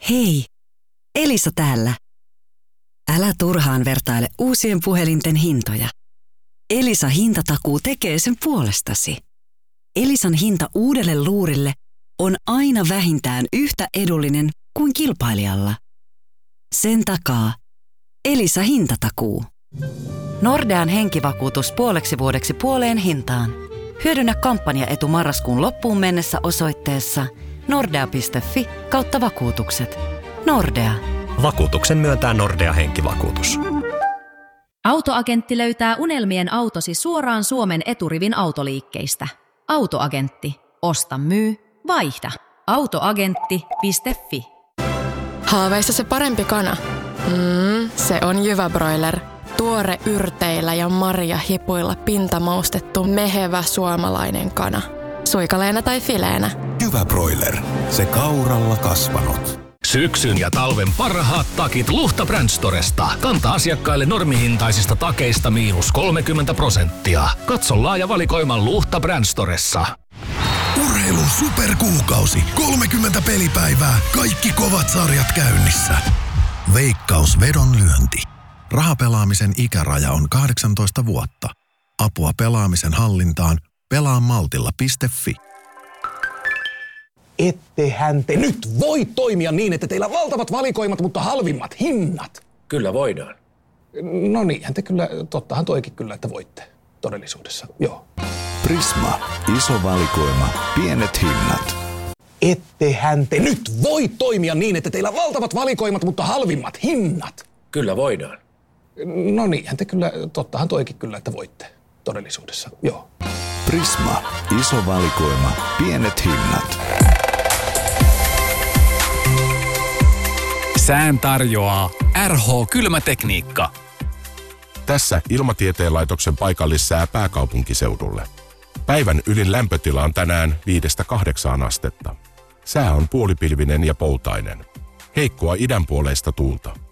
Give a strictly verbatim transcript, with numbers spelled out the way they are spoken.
Hei, Elisa täällä. Älä turhaan vertaile uusien puhelinten hintoja. Elisa hintatakuu tekee sen puolestasi. Elisan hinta uudelle luurille on aina vähintään yhtä edullinen kuin kilpailijalla. Sen takaa Elisa hintatakuu. Nordean henkivakuutus puoleksi vuodeksi puoleen hintaan. Hyödynnä kampanjaetu marraskuun loppuun mennessä osoitteessa nordea piste fi kautta vakuutukset. Nordea. Vakuutuksen myöntää Nordea henkivakuutus. Autoagentti löytää unelmien autosi suoraan Suomen eturivin autoliikkeistä. Autoagentti. Osta, myy, vaihda. autoagentti piste fi. Haaveissa se parempi kana? Mm, se on Jyväbroiler. Tuore yrteillä ja marjahipuilla pintamaustettu mehevä suomalainen kana. Suikaleena tai fileenä. Jyväbroiler. Se kauralla kasvanut. Syksyn ja talven parhaat takit Luhta Brand Storesta. Kanta-asiakkaille normihintaisista takeista miinus kolmekymmentä prosenttia. Katso laaja valikoima Luhta Brand Storessa. Urheilun superkuukausi. kolmekymmentä pelipäivää. Kaikki kovat sarjat käynnissä. Veikkaus vedonlyönti. Rahapelaamisen ikäraja on kahdeksantoista vuotta. Apua pelaamisen hallintaan. pelaa maltilla piste fi. Ettehän te nyt voi toimia niin, että teillä on valtavat valikoimat, mutta halvimmat hinnat. Kyllä voidaan. No niinhän te kyllä, tottahan toikin kyllä, että voitte todellisuudessa, joo. Prisma. Iso valikoima. Pienet hinnat. Ettehän te nyt voi toimia niin, että teillä on valtavat valikoimat, mutta halvimmat hinnat. Kyllä voidaan. No niinhän te kyllä, tottahan toikin kyllä, että voitte todellisuudessa, joo. Prisma. Iso valikoima. Pienet hinnat. Sään tarjoaa R H Kylmätekniikka. Tässä Ilmatieteen laitoksen paikallissää pääkaupunkiseudulle. Päivän ylin lämpötila on tänään viidestä kahdeksaan astetta. Sää on puolipilvinen ja poutainen. Heikkoa idänpuoleista tuulta.